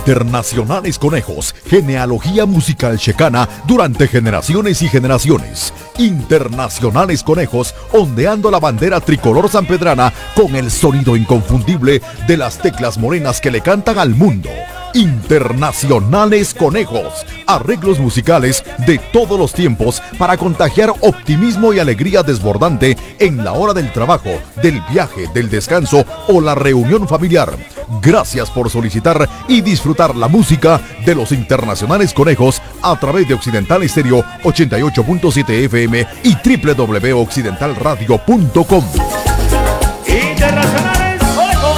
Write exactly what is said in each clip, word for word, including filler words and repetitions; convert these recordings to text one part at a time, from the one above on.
Internacionales Conejos, genealogía musical checana durante generaciones y generaciones. Internacionales Conejos, ondeando la bandera tricolor sanpedrana con el sonido inconfundible de las teclas morenas que le cantan al mundo. Internacionales Conejos, arreglos musicales de todos los tiempos para contagiar optimismo y alegría desbordante en la hora del trabajo, del viaje, del descanso o la reunión familiar. Gracias por solicitar y disfrutar la música de los Internacionales Conejos a través de Occidental Estéreo ochenta y ocho punto siete F M y doble u doble u doble u punto occidental radio punto com. Internacionales Conejos.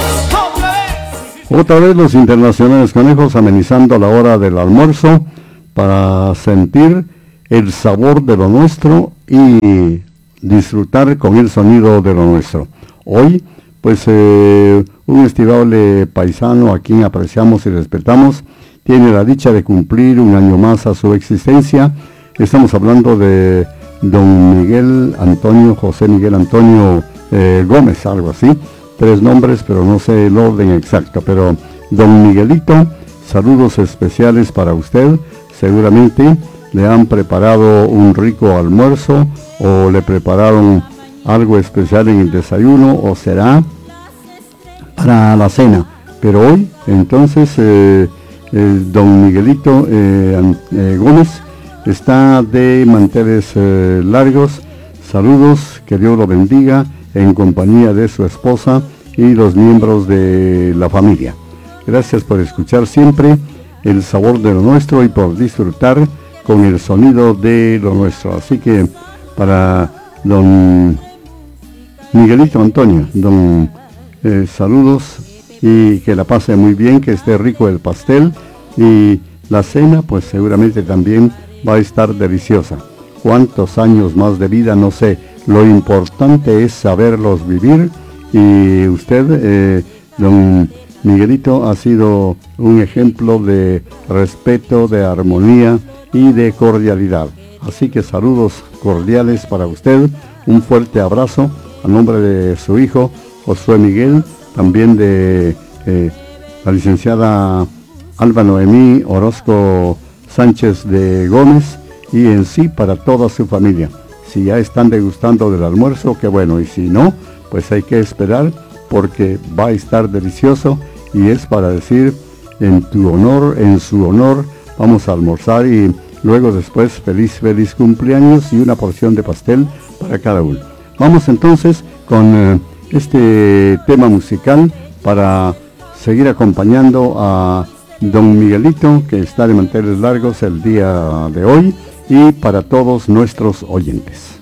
Otra vez los Internacionales Conejos amenizando la hora del almuerzo para sentir el sabor de lo nuestro y disfrutar con el sonido de lo nuestro. Hoy, pues, eh, un estimable paisano a quien apreciamos y respetamos tiene la dicha de cumplir un año más a su existencia. Estamos hablando de don Miguel Antonio, José Miguel Antonio eh, Gómez, algo así. Tres nombres, pero no sé el orden exacto. Pero don Miguelito, saludos especiales para usted. Seguramente le han preparado un rico almuerzo o le prepararon algo especial en el desayuno o será para la cena. Pero hoy, entonces, eh, eh, don Miguelito eh, eh, Gómez está de manteles eh, largos. Saludos, que Dios lo bendiga en compañía de su esposa y los miembros de la familia. Gracias por escuchar siempre el sabor de lo nuestro y por disfrutar con el sonido de lo nuestro. Así que para don Miguelito Antonio, don eh, saludos y que la pase muy bien, que esté rico el pastel y la cena pues seguramente también va a estar deliciosa. Cuántos años más de vida, no sé. Lo importante es saberlos vivir y usted, eh, don Miguelito, ha sido un ejemplo de respeto, de armonía y de cordialidad. Así que saludos cordiales para usted, un fuerte abrazo a nombre de su hijo Josué Miguel, también de eh, la licenciada Alba Noemí Orozco Sánchez de Gómez y en sí para toda su familia. Si ya están degustando del almuerzo, qué bueno, y si no, pues hay que esperar porque va a estar delicioso y es para decir en tu honor, en su honor, vamos a almorzar y luego después feliz, feliz cumpleaños y una porción de pastel para cada uno. Vamos entonces con eh, este tema musical para seguir acompañando a don Miguelito, que está de manteles largos el día de hoy, y para todos nuestros oyentes.